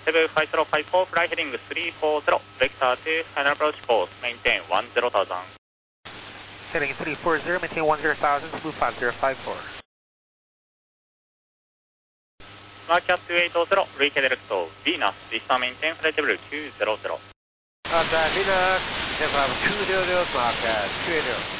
Cebu 5054, fly heading 340, vector to final approach course, maintain 10,000. Heading 340, maintain 10,000, Cebu 5054. Mark 2800, redirect to Venus, distance maintain flight level 200. Venus, Venus 200, mark 280.